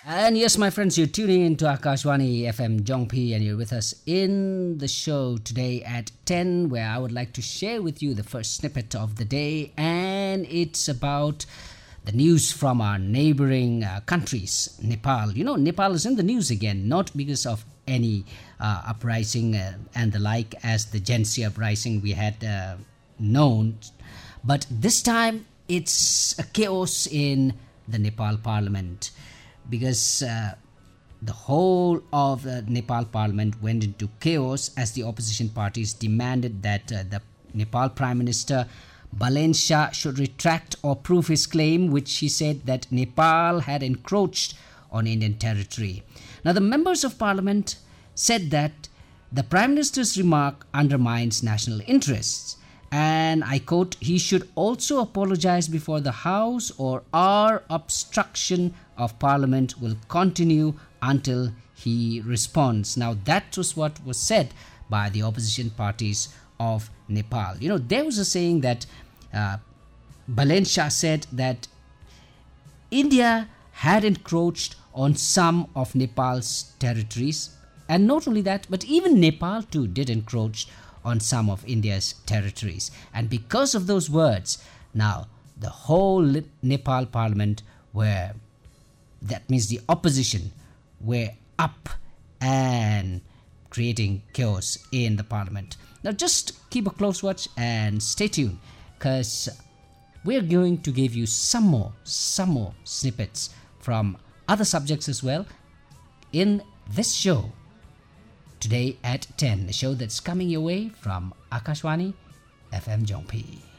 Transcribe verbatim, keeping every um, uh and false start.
And yes, my friends, you're tuning into Akashwani F M Jongpi, and you're with us in the show today at ten, where I would like to share with you the first snippet of the day, and it's about the news from our neighboring uh, countries, Nepal. You know, Nepal is in the news again, not because of any uh, uprising uh, and the like, as the Gen Z uprising we had uh, known, but this time it's a chaos in the Nepal Parliament, because uh, the whole of the Nepal Parliament went into chaos as the opposition parties demanded that uh, the Nepal Prime Minister Balen Shah should retract or prove his claim, which he said that Nepal had encroached on Indian territory. Now, the members of Parliament said that the Prime Minister's remark undermines national interests, and I quote, "He should also apologize before the House, or our obstruction of Parliament will continue until he responds." Now, that was what was said by the opposition parties of Nepal. You know, there was a saying that uh, Balen Shah said that India had encroached on some of Nepal's territories, and not only that, but even Nepal too did encroach on some of India's territories. And because of those words, now the whole Nepal Parliament were, that means the opposition, were up and creating chaos in the Parliament. Now just keep a close watch and stay tuned, because we're going to give you some more, some more snippets from other subjects as well in this show today at ten, the show that's coming your way from Akashwani F M Jongpi.